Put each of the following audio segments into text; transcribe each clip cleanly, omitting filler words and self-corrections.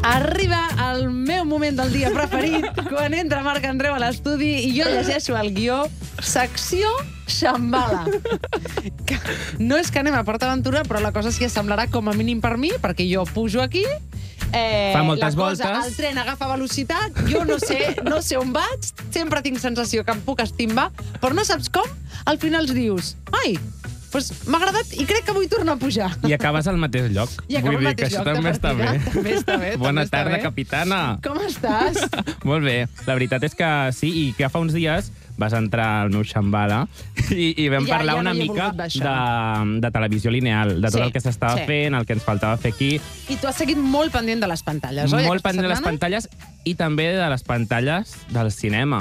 Arriba el meu moment del dia preferit, quan entra Marc Andreu a l'estudi i jo llegeixo el guió secció Xambala. No és que anem a Port Aventura, però la cosa sí que semblarà com a mínim per mi, perquè jo pujo aquí, fa moltes voltes. El tren agafa velocitat, jo no sé on vaig, sempre tinc sensació que em puc estimbar, però no saps com, al final dius, ai, doncs m'ha agradat i crec que vull tornar a pujar. I acabes al mateix lloc. I acabo al mateix lloc de partida. També està bé. Bona tarda, capitana. Com estàs? Molt bé. La veritat és que sí, i que fa uns dies vas entrar al meu Xambala i vam parlar una mica de televisió lineal, de tot el que s'estava fent, el que ens faltava fer aquí. I tu has seguit molt pendent de les pantalles, oi? Molt pendent de les pantalles i també de les pantalles del cinema.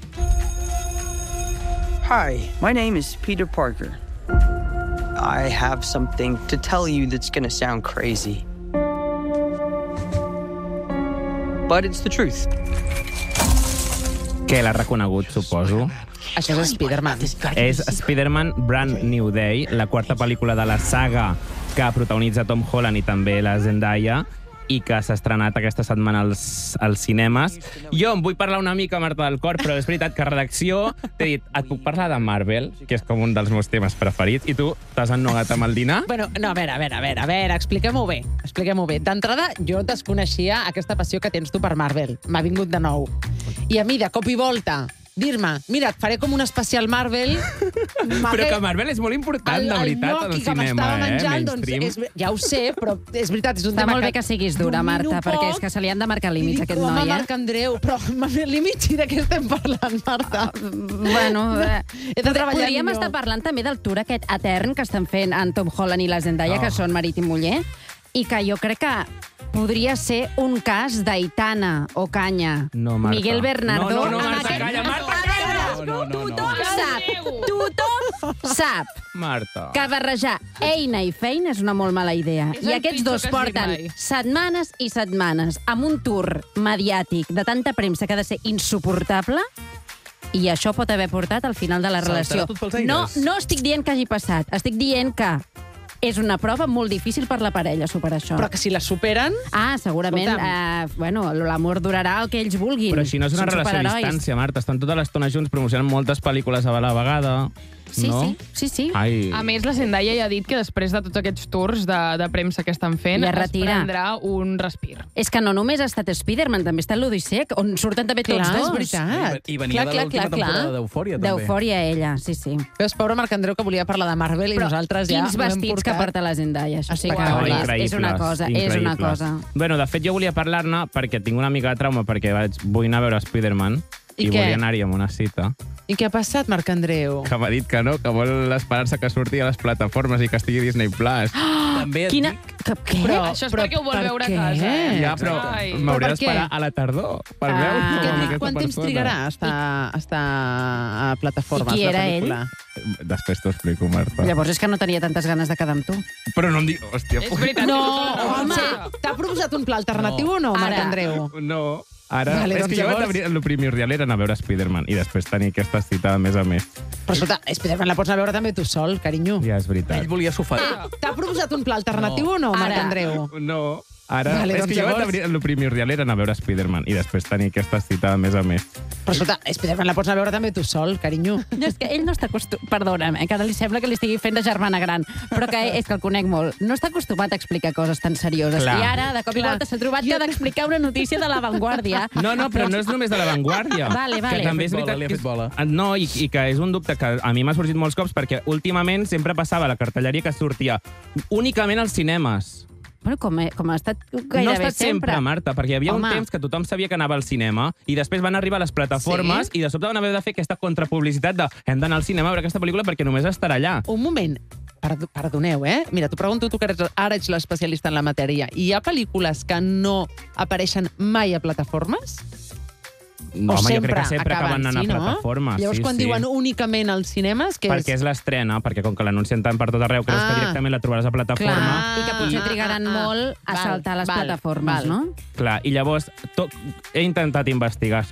Hi, my name is Peter Parker. I have something to tell you that's gonna sound crazy. But it's the truth. Què l'ha reconegut, suposo? Això és Spider-Man. És Spider-Man Brand New Day, la quarta pel·lícula de la saga que protagonitza Tom Holland i també la Zendaya, i que s'ha estrenat aquesta setmana als cinemes. Jo em vull parlar una mica, Marta del Cor, però és veritat que a redacció t'he dit, et puc parlar de Marvel, que és com un dels meus temes preferits, i tu t'has ennuegat amb el dinar? Bueno, no, a veure, expliquem-ho bé. D'entrada, jo desconeixia aquesta passió que tens tu per Marvel. M'ha vingut de nou. I a mi, de cop i volta, dir-me, mira, et faré com un especial Marvel. Però que Marvel és molt important, de veritat, al cinema, mainstream. Ja ho sé, però és veritat, és un tema tema molt bé que siguis dura, Marta, perquè és que se li han de marcar límits, aquest noi, Marc Andreu, però límits i de què estem parlant, Marta? Bueno, podríem estar parlant també del tour aquest etern que estan fent en Tom Holland i la Zendaya, que són marit i muller, i que jo crec que podria ser un cas d'Aitana Ocaña, Miguel Bernardo... No, Marta, calla, Marta, calla! Tothom sap Marta, que barrejar eina i feina és una molt mala idea. I aquests dos porten setmanes i setmanes amb un tour mediàtic de tanta premsa que ha de ser insuportable, i això pot haver portat al final de la relació. No estic dient que hagi passat, estic dient que és una prova molt difícil per la parella superar això. Però que si la superen... Ah, segurament, l'amor durarà el que ells vulguin. però així no és una relació a distància, Marta. Estan tota l'estona junts, promocionen moltes pel·lícules a la vegada. Sí. A més, la Zendaya ja ha dit que després de tots aquests tours de premsa que estan fent, es prendrà un respir. És que no només ha estat Spider-Man, també està l'Odissea, on surten també tots dos. És veritat. I venia de l'última temporada d'Eufòria, també. D'Eufòria, ella, sí. Veus, pobre Marc Andreu, que volia parlar de Marvel i nosaltres ja... Quins vestits que porta la Zendaya, això sí que és una cosa. Bueno, de fet, jo volia parlar-ne perquè tinc una mica de trauma, perquè vull anar a veure Spider-Man i volia anar-hi amb una cita. I què ha passat, Marc Andreu? Que m'ha dit que no, que vol esperar-se que surti a les plataformes i que estigui a Disney+. També et dic... Què? Això és perquè ho vol veure a casa. Ja, però m'hauré d'esperar a la tardor per veure Quant temps trigarà a estar a plataformes? I qui era ell? Després t'ho explico, Marta. Llavors és que no tenia tantes ganes de quedar amb tu. Però no em dic... Hòstia, És veritat. No, home, t'ha proposat un pla alternatiu o no, Marc Andreu? No. Ara, és que jo el primordial era anar a veure Spider-Man i després tenir aquesta cita a més. Però escolta, Spider-Man la pots anar a veure també tu sol, carinyo. Ja, és veritat. Ell volia sofar. T'ha proposat un pla alternatiu o no, Marc Andreu? No. Ara, és que jo el primordial era anar a veure Spider-Man i després tenir aquesta cita a més. Però escolta, Spider-Man la pots anar a veure també tu sol, carinyo. No, és que ell no està acostumat... Perdona'm, que ara li sembla que li estigui fent de germana gran, però que és que el conec molt. No està acostumat a explicar coses tan serioses. Clar. I ara, de cop i volta, s'ha trobat que ha d'explicar una notícia de l'avantguàrdia. No, però no és només de l'avantguàrdia. Vale. Que també és veritat li ha fet bola. No, i que és un dubte que a mi m'ha sorgit molts cops perquè últimament sempre passava la cartelleria que sortia únicament als cinemes. Bueno, com ha estat gairebé no ha estat sempre, Marta, perquè hi havia un temps que tothom sabia que anava al cinema i després van arribar a les plataformes i de sobte van haver de fer aquesta contrapublicitat de hem d'anar al cinema a veure aquesta pel·lícula perquè només estarà allà. Un moment, perdoneu, Mira, t'ho pregunto tu que ara ets l'especialista en la matèria. Hi ha pel·lícules que no apareixen mai a plataformes? No, home, jo crec que sempre acaben anant a plataformes. Llavors, quan diuen únicament als cinemes... Perquè és l'estrena, perquè com que l'anuncien tant per tot arreu, creus que directament la trobaràs a plataforma. I que potser trigaran molt a saltar les plataformes, no? Clar, i llavors he intentat investigar